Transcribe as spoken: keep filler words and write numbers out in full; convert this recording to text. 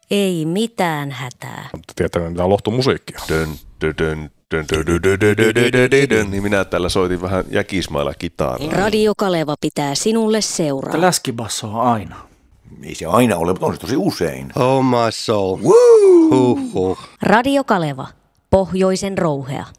Ei mitään hätää. Mutta tietää mitä lohtomusiikkia. Dön, dön, dön, dön, dön, dön, dön, dön, dön, dön, dön, dön. Niin minä täällä soitin vähän jäkismailla kitaraa. Radio Kaleva pitää sinulle seuraa. Läskibasso on aina. Ei se aina ole, mutta on se tosi usein. Oh my soul. Woo! Huh, huh. Radio Kaleva, pohjoisen rouhea.